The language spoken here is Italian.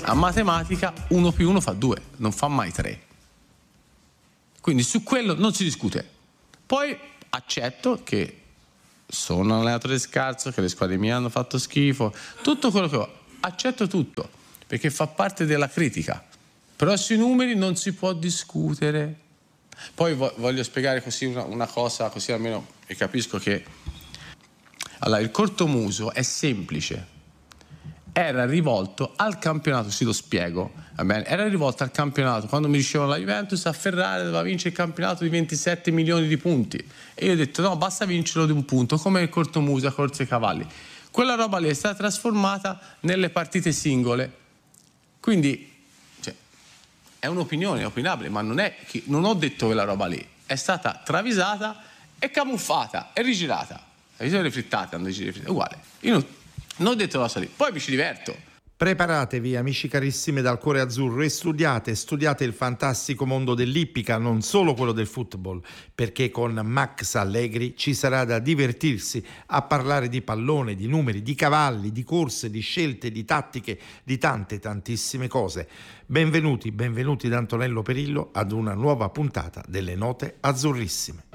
A matematica 1 più 1 fa 2, non fa mai 3. Quindi su quello non si discute. Poi accetto che sono un allenatore scarso, che le squadre mie hanno fatto schifo, tutto quello che ho, accetto tutto, perché fa parte della critica. Però sui numeri non si può discutere. Poi voglio spiegare così una cosa, così almeno capisco che... Allora, il cortomuso è semplice. Era rivolto al campionato, sì, lo spiego, va bene? Era rivolto al campionato, quando mi dicevano la Juventus a Ferrari doveva vincere il campionato di 27 milioni di punti. E io ho detto no, basta vincerlo di un punto, come il cortomuso a Corse ai Cavalli. Quella roba lì è stata trasformata nelle partite singole. Quindi... è un'opinione, è opinabile, ma non ho detto quella roba lì. È stata travisata e camuffata e rigirata. Le visioni frittate, hanno deciso frittate, uguale. Io non ho detto la cosa lì, poi mi ci diverto. Preparatevi, amici carissimi dal Cuore Azzurro, e studiate il fantastico mondo dell'ippica, non solo quello del football, perché con Max Allegri ci sarà da divertirsi a parlare di pallone, di numeri, di cavalli, di corse, di scelte, di tattiche, di tantissime cose. Benvenuti da Antonello Perillo ad una nuova puntata delle Note Azzurrissime.